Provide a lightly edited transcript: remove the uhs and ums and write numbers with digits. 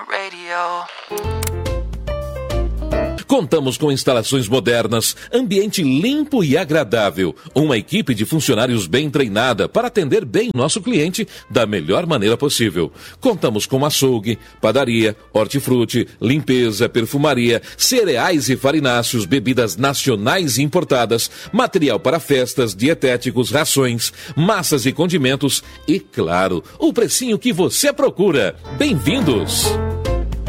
Contamos com instalações modernas, ambiente limpo e agradável, uma equipe de funcionários bem treinada para atender bem nosso cliente da melhor maneira possível. Contamos com açougue, padaria, hortifruti, limpeza, perfumaria, cereais e farináceos, bebidas nacionais e importadas, material para festas, dietéticos, rações, massas e condimentos e, claro, o precinho que você procura. Bem-vindos!